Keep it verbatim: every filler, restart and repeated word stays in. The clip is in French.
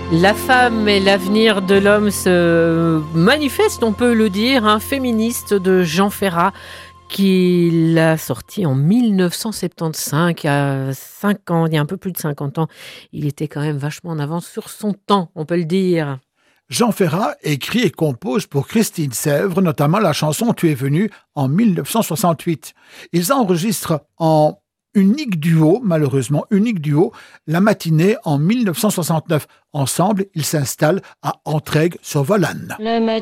La femme et l'avenir de l'homme se manifestent, on peut le dire, un féministe de Jean Ferrat qui l'a sorti en mille neuf cent soixante-quinze, il y a cinq ans, il y a un peu plus de cinquante ans. Il était quand même vachement en avance sur son temps, on peut le dire. Jean Ferrat écrit et compose pour Christine Sèvres, notamment la chanson « Tu es venu » en mille neuf cent soixante-huit. Ils enregistrent en unique duo, malheureusement unique duo, La Matinée en mille neuf cent soixante-neuf. Ensemble, ils s'installent à Entraigues sur Volane.